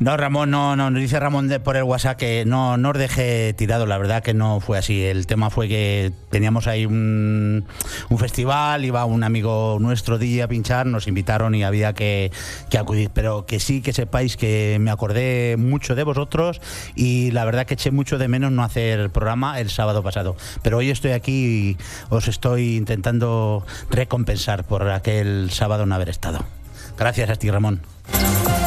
No, Ramón, no, nos dice Ramón por el WhatsApp que no os dejé tirado, la verdad que no fue así. El tema fue que teníamos ahí un festival, iba un amigo nuestro DJ a pinchar, nos invitaron y había que acudir, pero que sí que sepáis que me acordé mucho de vosotros y la verdad que eché mucho de menos no hacer programa el sábado pasado. Pero hoy estoy aquí y os estoy intentando recompensar por aquel sábado no haber estado. Gracias a ti, Ramón.